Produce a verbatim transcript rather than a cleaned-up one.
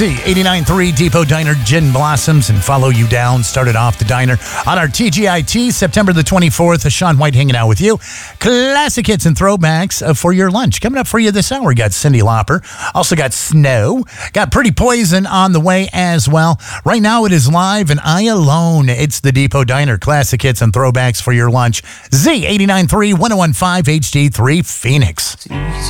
Z eighty-nine point three Depot Diner Gin Blossoms and Follow You Down started off the diner on our T G I T September the twenty-fourth. Sean White hanging out with you. Classic hits and throwbacks uh, for your lunch. Coming up for you this hour, we got Cyndi Lauper. Also got Snow. Got Pretty Poison on the way as well. Right now it is live and I Alone. It's the Depot Diner. Classic hits and throwbacks for your lunch. Z eighty-nine point three, ten fifteen H D three Phoenix. It's easy.